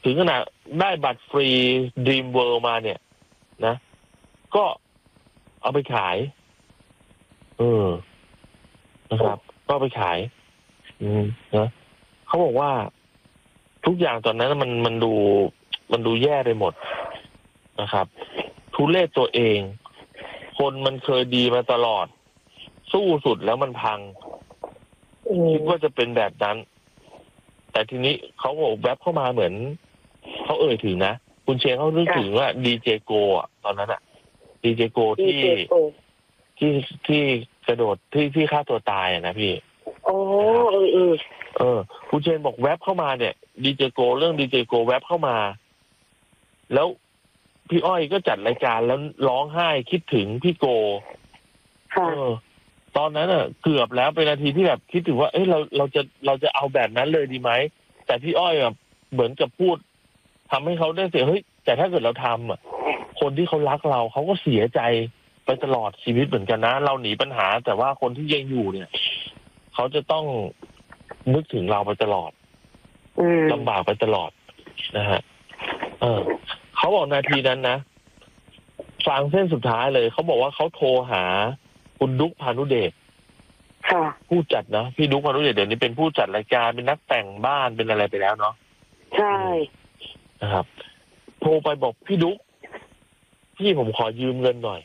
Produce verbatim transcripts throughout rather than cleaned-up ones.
ถึงขนาดได้บัตรฟรีดีมเวิลด์มาเนี่ยนะก็เอาไปขายเออนะครับก็เอาไปขายอืมนะเขาบอกว่าทุกอย่างตอนนั้นมันมันดูมันดูแย่ไปหมดนะครับทุเรศตัวเองคนมันเคยดีมาตลอดสู้สุดแล้วมันพังคิดว่าจะเป็นแบบนั้นแต่ทีนี้เขาบอกแวบเข้ามาเหมือนเขาเอ่ยถึงนะคุณเชนเขานึกถึงว่าดีเจโกอ่ะตอนนั้นอ่ะดีเจโกที่ที่ที่กระโดดที่ที่ฆ่าตัวตายอ่ะนะพี่โอ้เออเออเออคุณเชนบอกแวบเข้ามาเนี่ยดีเจโกเรื่องดีเจโกแวบเข้ามาแล้วพี่อ้อยก็จัดรายการแล้วร้องไห้คิดถึงพี่โกค่ะตอนนั้นอ่ะเกือบแล้วเป็นนาทีที่แบบคิดถึงว่าเอ้ยเราเราจะเราจะเอาแบบนั้นเลยดีไหมแต่พี่อ้อยแบบเหมือนกับพูดทำให้เขาได้เสียเฮ้ยแต่ถ้าเกิดเราทำอ่ะคนที่เขารักเราเขาก็เสียใจไปตลอดชีวิตเหมือนกันนะเราหนีปัญหาแต่ว่าคนที่ยังอยู่เนี่ยเขาจะต้องนึกถึงเราไปตลอดลำบากไปตลอดนะฮะเออเขาบอกนาทีนั้นนะฟังเส้นสุดท้ายเลยเขาบอกว่าเขาโทรหาคุณดุ๊กพานุเดชผู้จัดนะพี่ดุ๊กพานุเดชเดี๋ยวนี้เป็นผู้จัดรายการเป็นนักแต่งบ้านเป็นอะไรไปแล้วเนาะใช่นะครับโทรไปบอกพี่ดุ๊กพี่ผมขอยืมเงินหน่อย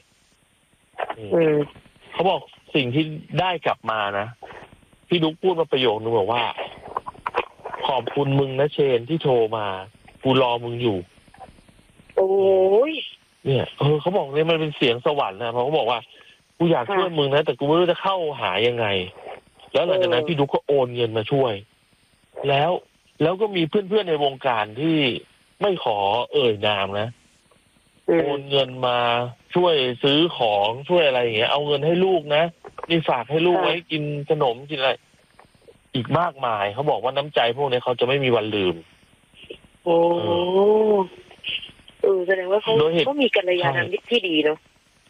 เขาบอกสิ่งที่ได้กลับมานะพี่ดุ๊กพูดมาประโยคนึงบอกว่าขอบคุณมึงนะเชนที่โทรมากูรอมึงอยู่โอ้ยเนี่ยเออเขาบอกเนี่ยมันเป็นเสียงสวรรค์นะเพราะเขาบอกว่ากูอยากช่วยมึงนะแต่กูไม่รู้จะเข้าหายังไงแล้วหลังจากนั้นพี่ดุ๊กก็โอนเงินมาช่วยแล้วแล้วก็มีเพื่อนๆในวงการที่ไม่ขอเอ่ยนามนะโอนเงินมาช่วยซื้อของช่วยอะไรอย่างเงี้ยเอาเงินให้ลูกนะนี่ฝากให้ลูกไว้กินขนมกินอะไรอีกมากมายเขาบอกว่าน้ำใจพวกนี้เขาจะไม่มีวันลืมโอ้เออแสดงว่าเขาเขามีกัลยาณมิตรที่ดีเนาะ